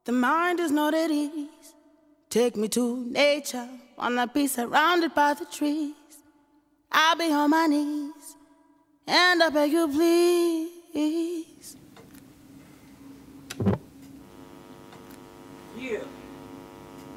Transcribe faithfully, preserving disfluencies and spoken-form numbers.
The mind is not at ease. Take me to nature, wanna be surrounded by the trees. I'll be on my knees, and I beg you please.